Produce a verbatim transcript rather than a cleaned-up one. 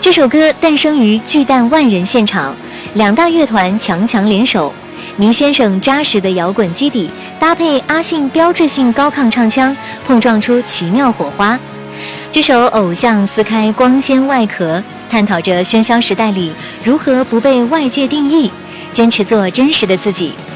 这首歌诞生于巨蛋万人现场，两大乐团强强联手，倪先生扎实的摇滚基底搭配阿信标志性高亢唱腔，碰撞出奇妙火花。这首《偶像》撕开光鲜外壳，探讨着喧嚣时代里如何不被外界定义，坚持做真实的自己，